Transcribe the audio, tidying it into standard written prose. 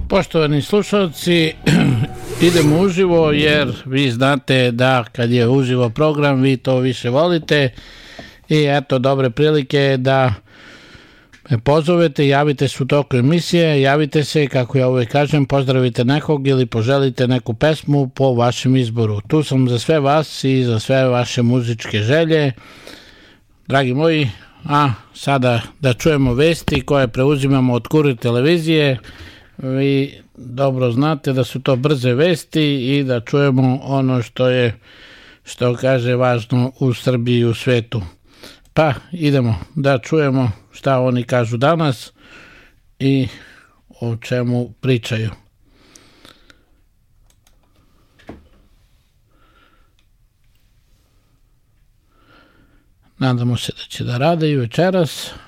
Poštovani slušalci, idemo uživo jer vi znate da kad je uživo program vi to više volite i eto dobre prilike da me pozovete, javite se u toku emisije, javite se, kako ja uvijek kažem, pozdravite nekog ili poželite neku pesmu po vašem izboru. Tu sam za sve vas i za sve vaše muzičke želje. Dragi moji, a sada da čujemo vesti koje preuzimamo od Kurir televizije. Vi dobro znate da su to brze vesti i da čujemo ono što kaže važno u Srbiji i u svetu. Pa idemo da čujemo šta oni kažu danas i o čemu pričaju. Nadamo se da će da rade i večeras.